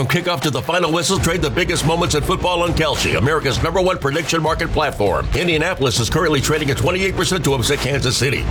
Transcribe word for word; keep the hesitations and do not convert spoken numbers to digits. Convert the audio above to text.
From kickoff to the final whistle, trade the biggest moments in football on Kalshi, America's number one prediction market platform. Indianapolis is currently trading at twenty-eight percent to upset Kansas City.